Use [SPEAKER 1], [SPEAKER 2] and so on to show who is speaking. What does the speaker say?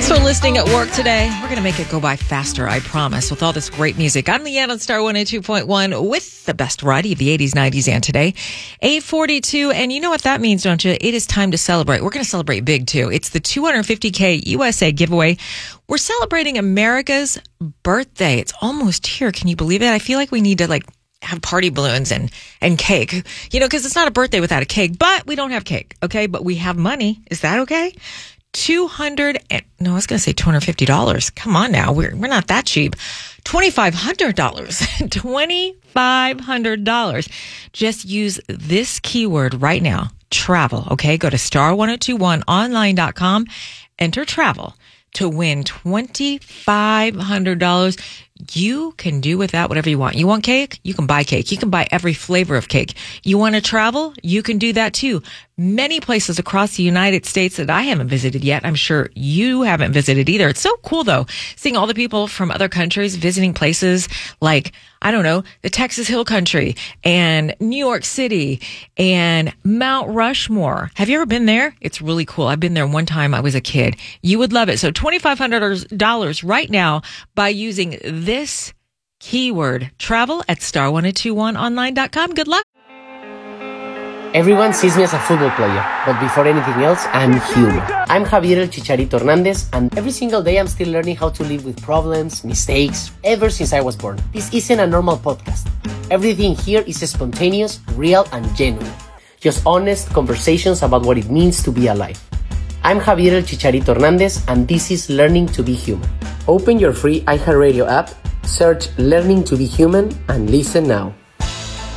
[SPEAKER 1] Thanks for listening at work today. We're going to make it go by faster, I promise, with all this great music. I'm Leanne on Star 102.1 with the best variety of the 80s, 90s, and today. 8:42, and you know what that means, don't you? It is time to celebrate. We're going to celebrate big, too. It's the $250K USA giveaway. We're celebrating America's birthday. It's almost here. Can you believe it? I feel like we need to, have party balloons and cake, because it's not a birthday without a cake, but we don't have cake, okay? But we have money. Is that okay? $250. Come on now. We're not that cheap. $2,500. $2,500. Just use this keyword right now. Travel. Okay. Go to star1021online.com. Enter travel to win $2,500. You can do with that whatever you want. You want cake? You can buy cake. You can buy every flavor of cake. You want to travel? You can do that too. Many places across the United States that I haven't visited yet. I'm sure you haven't visited either. It's so cool though, seeing all the people from other countries visiting places like, I don't know, the Texas Hill Country and New York City and Mount Rushmore. Have you ever been there? It's really cool. I've been there one time. I was a kid. You would love it. So $2,500 right now by using this keyword, travel at star1021online.com. Good luck.
[SPEAKER 2] Everyone sees me as a football player, but before anything else, I'm human. I'm Javier El Chicharito Hernandez, and every single day I'm still learning how to live with problems, mistakes, ever since I was born. This isn't a normal podcast. Everything here is spontaneous, real, and genuine. Just honest conversations about what it means to be alive. I'm Javier El Chicharito Hernandez, and this is Learning to be Human. Open your free iHeartRadio app, search Learning to be Human, and listen now.